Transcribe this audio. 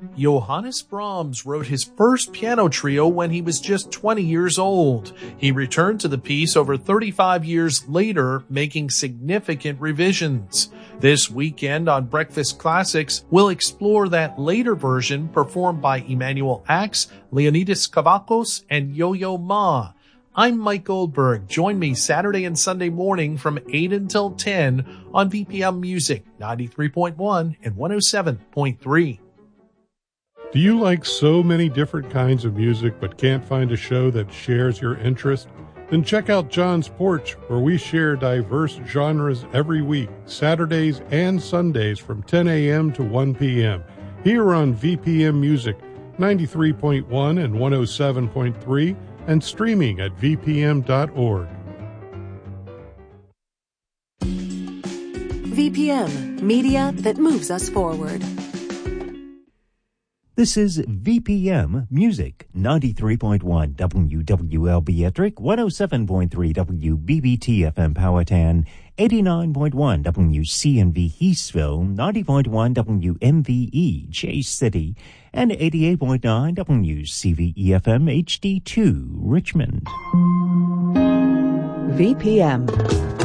Johannes Brahms wrote his first piano trio when he was just 20 years old. He returned to the piece over 35 years later, making significant revisions. This weekend on Breakfast Classics, we'll explore that later version performed by Emanuel Ax, Leonidas Kavakos, and Yo-Yo Ma. I'm Mike Goldberg. Join me Saturday and Sunday morning from 8 until 10 on VPM Music 93.1 and 107.3. Do you like so many different kinds of music but can't find a show that shares your interest? Then check out John's Porch, where we share diverse genres every week, Saturdays and Sundays from 10 a.m. to 1 p.m. here on VPM Music 93.1 and 107.3 and streaming at vpm.org. VPM, media that moves us forward. This is VPM Music, 93.1 WWLB Ettrick, 107.3 WBBT FM Powhatan, 89.1 WCNV Eastville, 90.1 WMVE Chase City, and 88.9 WCVE FM HD2 Richmond. VPM.